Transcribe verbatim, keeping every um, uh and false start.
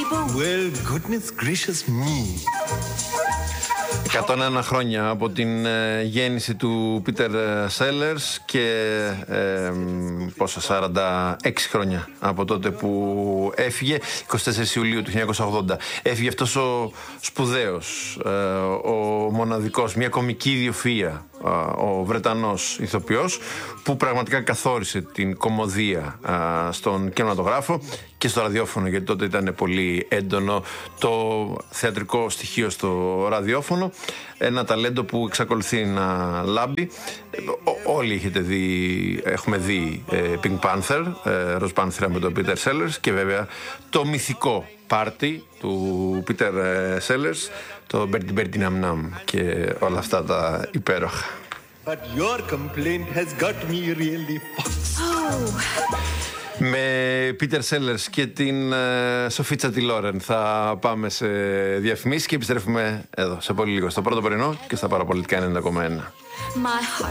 Well, goodness gracious me. εκατόν ένα χρόνια από την ε, γέννηση του Πίτερ Σέλερς και ε, πόσα, σαράντα έξι χρόνια από τότε που έφυγε, εικοστή τέταρτη Ιουλίου του χίλια εννιακόσια ογδόντα. Έφυγε αυτός ο σπουδαίος, ε, ο μοναδικός, μια κομική ιδιοφυΐα, ε, ο Βρετανός ηθοποιός που πραγματικά καθόρισε την κωμωδία ε, στον κινηματογράφο και στο ραδιόφωνο, γιατί τότε ήταν πολύ έντονο το θεατρικό στοιχείο στο ραδιόφωνο. Ένα ταλέντο που εξακολουθεί να λάμπει. Ό, όλοι έχετε δει, έχουμε δει ε, Pink Panther, ε, Ροζ Πάνθυρα με τον Peter Sellers και βέβαια το μυθικό πάρτι του Peter Sellers, το Birdie Birdie Nam Nam και όλα αυτά τα υπέροχα. But your complaint has got me really fucked. Oh. Με Πίτερ Σέλερς και την ε, Σοφίτσα τη Λόρεν θα πάμε σε διαφημίσεις και επιστρέφουμε εδώ σε πολύ λίγο στο πρώτο πρωινό και στα παραπολιτικά ενενήντα κόμμα ένα.